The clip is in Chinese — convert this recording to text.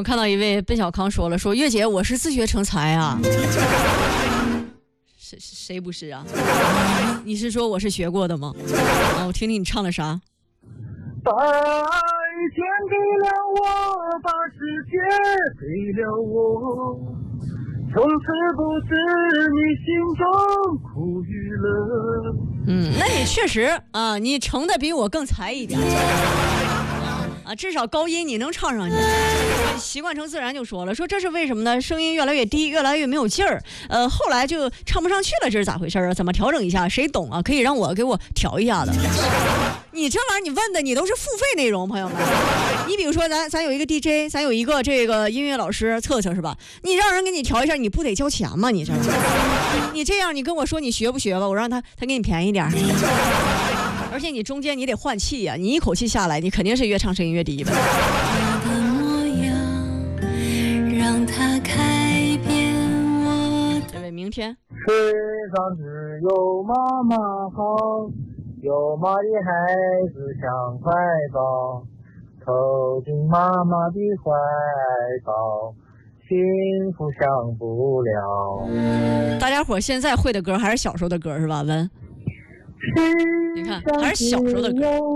我看到一位奔小康说月姐，我是自学成才啊。谁不是啊？你是说我是学过的吗？啊，我听听你唱的啥。 把爱献给了我，把世界给了我，从此不知你心中苦与乐。 那你确实啊，你成的比我更才一点。啊，至少高音你能唱上去，习惯成自然就说了，说这是为什么呢？声音越来越低，越来越没有劲儿，后来就唱不上去了，这是咋回事啊？怎么调整一下？谁懂啊？可以让我给我调一下的。你这玩意儿你问的你都是付费内容，朋友们。你比如说咱有一个 DJ， 咱有一个这个音乐老师策是吧？你让人给你调一下，你不得交钱吗？你这样你跟我说你学不学吧？我让他给你便宜点。而且你中间你得换气呀，你一口气下来，你肯定是越唱声音越低的。让它改变我。这位明天。 世上只有妈妈好，有妈的孩子像块宝，投进妈妈的怀抱，幸福享不了。 大家伙现在会的歌还是小时候的歌是吧？文，你看还是小时候的歌。